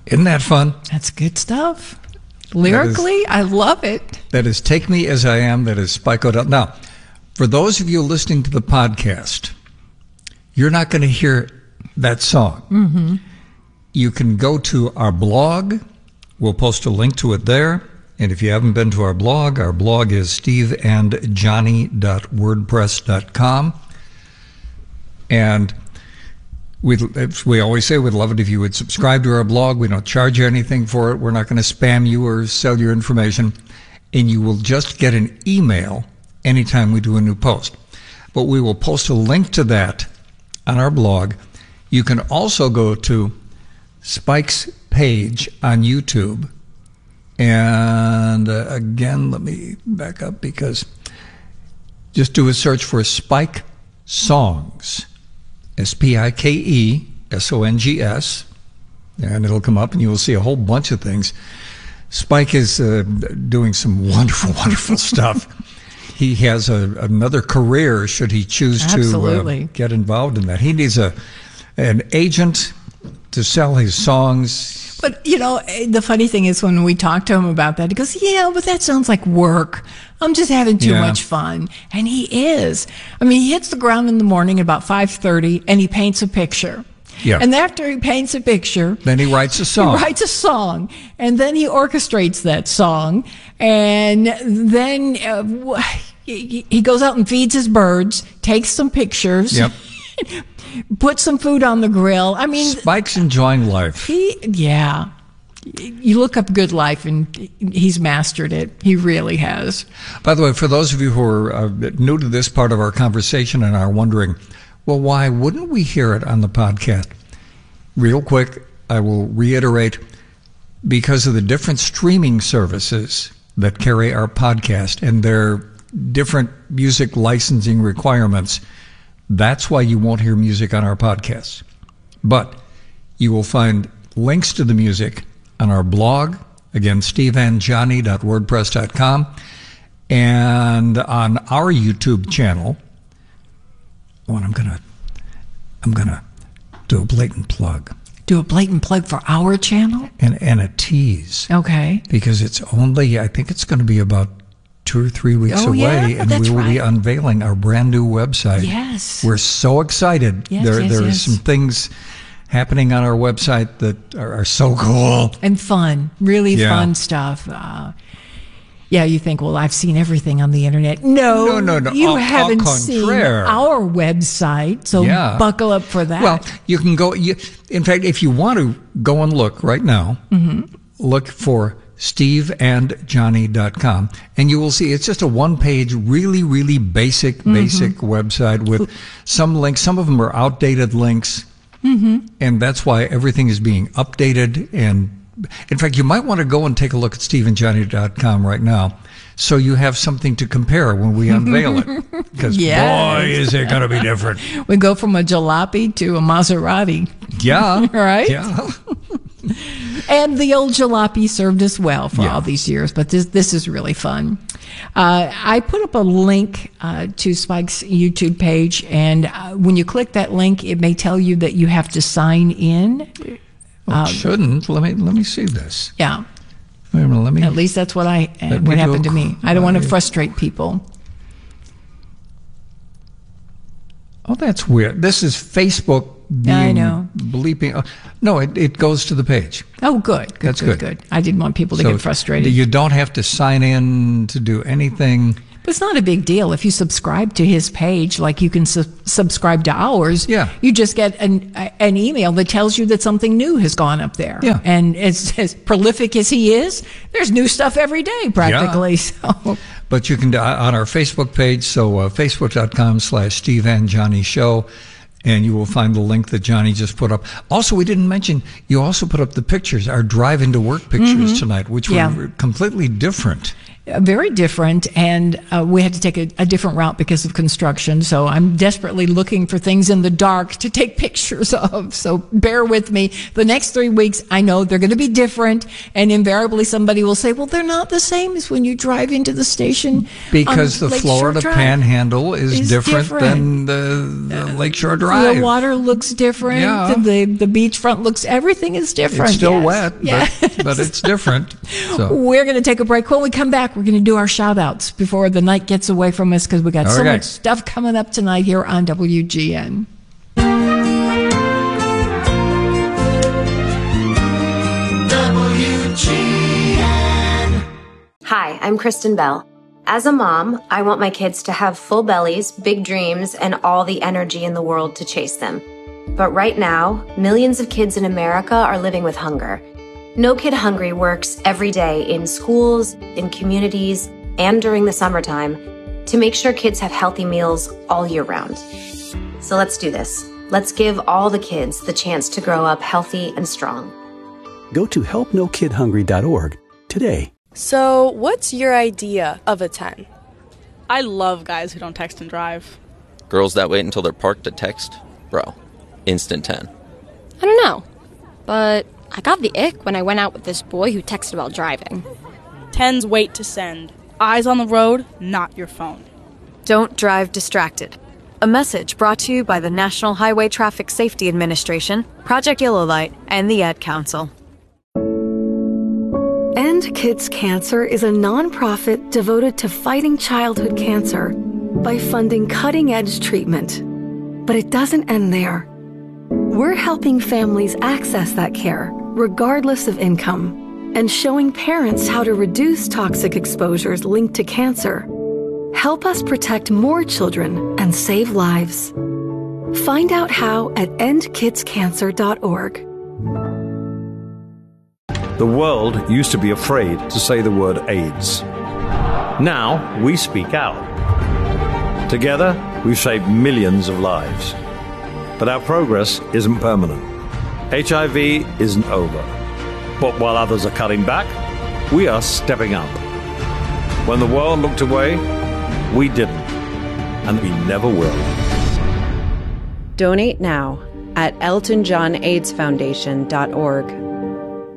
Isn't that fun? That's good stuff. Lyrically, I love it. That is Take Me As I Am. That is Spike O'Dell. Now, for those of you listening to the podcast, you're not going to hear that song. Mm-hmm. You can go to our blog. We'll post a link to it there. And if you haven't been to our blog is steveandjohnny.wordpress.com. And we always say we'd love it if you would subscribe to our blog. We don't charge you anything for it. We're not going to spam you or sell your information. And you will just get an email anytime we do a new post. But we will post a link to that on our blog. You can also go to Spike's page on YouTube. And again, let me back up because just do a search for Spike Songs. SPIKESONGS, and it'll come up and you will see a whole bunch of things. Spike is doing some wonderful stuff. He has another career should he choose to get involved in that. He needs an agent to sell his songs. But, the funny thing is when we talk to him about that, he goes, yeah, but that sounds like work. I'm just having too much fun. And he is. I mean, he hits the ground in the morning about 5:30 and he paints a picture. Yeah. And after he paints a picture, then he writes a song. And then he orchestrates that song. And then he goes out and feeds his birds, takes some pictures. Yep. Put some food on the grill. I mean, Spike's enjoying life. You look up Good Life, and he's mastered it. He really has. By the way, for those of you who are new to this part of our conversation and are wondering, well, why wouldn't we hear it on the podcast? Real quick, I will reiterate, because of the different streaming services that carry our podcast and their different music licensing requirements, that's why you won't hear music on our podcasts. But you will find links to the music on our blog, again, steveandjohnny.wordpress.com, and on our YouTube channel. Oh, and I'm gonna do a blatant plug. Do a blatant plug for our channel? And a tease. Okay. Because it's only, I think it's going to be about 2 or 3 weeks away, and we will be unveiling our brand new website. Yes. We're so excited. There are some things happening on our website that are so cool. And fun. Really fun stuff. You think, well, I've seen everything on the internet. No. You haven't seen our website, so buckle up for that. Well, you can go, in fact, if you want to go and look right now, look for steveandjohnny.com, and you will see it's just a one-page, really basic website with some links. Some of them are outdated links, and that's why everything is being updated. And in fact, you might want to go and take a look at steveandjohnny.com right now, so you have something to compare when we unveil it. Because boy, is it going to be different. We go from a jalopy to a Maserati. Yeah. Right? Yeah. And the old jalopy served us well for all these years, but this is really fun. I put up a link to Spike's YouTube page, and when you click that link, it may tell you that you have to sign in. Well, it shouldn't. Let me see this. Yeah. Wait a minute, At least that's what happened to me. I don't want to frustrate people. Oh, that's weird. This is Facebook being I know. bleeping. No, it goes to the page. Oh, good. That's good. I didn't want people to get frustrated. You don't have to sign in to do anything. But it's not a big deal. If you subscribe to his page, like you can subscribe to ours, you just get an email that tells you that something new has gone up there. Yeah. And as prolific as he is, there's new stuff every day practically. Yeah. So. But you can, on our Facebook page, so facebook.com/SteveandJohnnyShow, and you will find the link that Johnny just put up. Also, we didn't mention, you also put up the pictures, our drive into work pictures tonight, which were completely different. very different, and we had to take a different route because of construction. So I'm desperately looking for things in the dark to take pictures of. So bear with me. The next 3 weeks, I know they're going to be different, and invariably somebody will say, well, they're not the same as when you drive into the station. Because the Florida Panhandle is different than the Lakeshore Drive. The water looks different. Yeah. The beachfront looks, everything is different. It's still wet, but it's different. So. We're going to take a break. When we come back, we're going to do our shout outs before the night gets away from us, because we got so much stuff coming up tonight here on WGN. WGN. Hi, I'm Kristen Bell. As a mom, I want my kids to have full bellies, big dreams, and all the energy in the world to chase them. But right now, millions of kids in America are living with hunger. No Kid Hungry works every day in schools, in communities, and during the summertime to make sure kids have healthy meals all year round. So let's do this. Let's give all the kids the chance to grow up healthy and strong. Go to helpnokidhungry.org today. So, what's your idea of a 10? I love guys who don't text and drive. Girls that wait until they're parked to text? Bro, instant 10. I don't know, but I got the ick when I went out with this boy who texted while driving. 10s wait to send. Eyes on the road, not your phone. Don't drive distracted. A message brought to you by the National Highway Traffic Safety Administration, Project Yellow Light, and the Ad Council. End Kids Cancer is a nonprofit devoted to fighting childhood cancer by funding cutting-edge treatment. But it doesn't end there. We're helping families access that care, regardless of income, and showing parents how to reduce toxic exposures linked to cancer. Help us protect more children and save lives. Find out how at endkidscancer.org. The world used to be afraid to say the word AIDS. Now we speak out. Together, we've saved millions of lives. But our progress isn't permanent. HIV isn't over. But while others are cutting back, we are stepping up. When the world looked away, we didn't. And we never will. Donate now at EltonJohnAIDSFoundation.org.